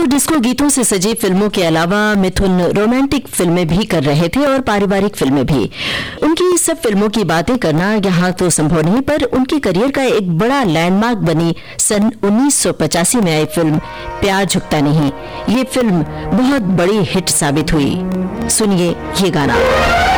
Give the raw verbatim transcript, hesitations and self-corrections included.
Disco गीतों से सजी फिल्मों के अलावा मिथुन रोमांटिक फिल्में भी कर रहे थे और पारिवारिक फिल्में भी। उनकी सब फिल्मों की बातें करना यहाँ तो संभव नहीं, पर उनके करियर का एक बड़ा लैंडमार्क बनी सन उन्नीस सौ पचासी में आई फिल्म प्यार झुकता नहीं। ये फिल्म बहुत बड़ी हिट साबित हुई। सुनिए ये गाना।